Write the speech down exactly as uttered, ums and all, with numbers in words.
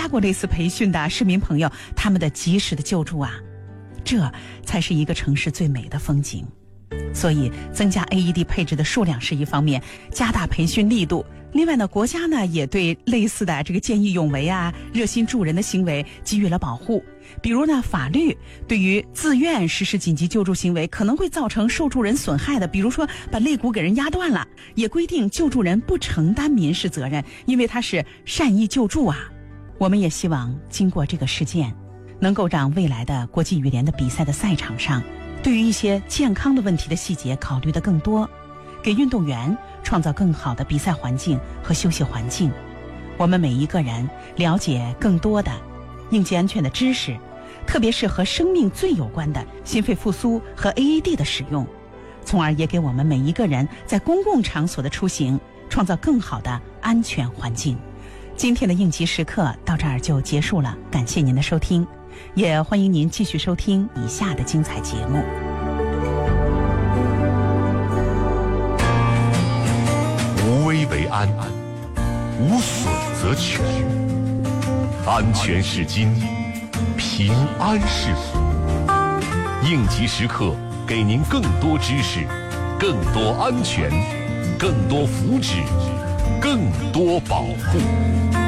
加过类似培训的市民朋友，他们的及时的救助啊，这才是一个城市最美的风景。所以增加 A E D 配置的数量是一方面，加大培训力度。另外呢，国家呢也对类似的这个见义勇为啊、热心助人的行为给予了保护。比如呢，法律对于自愿实施紧急救助行为可能会造成受助人损害的，比如说把肋骨给人压断了，也规定救助人不承担民事责任，因为他是善意救助啊。我们也希望经过这个事件，能够让未来的国际羽联的比赛的赛场上，对于一些健康的问题的细节考虑得更多，给运动员创造更好的比赛环境和休息环境。我们每一个人了解更多的应急安全的知识，特别是和生命最有关的心肺复苏和 A E D 的使用，从而也给我们每一个人在公共场所的出行创造更好的安全环境。今天的应急时刻到这儿就结束了，感谢您的收听，也欢迎您继续收听以下的精彩节目。 无危为安，无损则全。安全是金，平安是福。应急时刻，给您更多知识，更多安全，更多福祉，更多保护。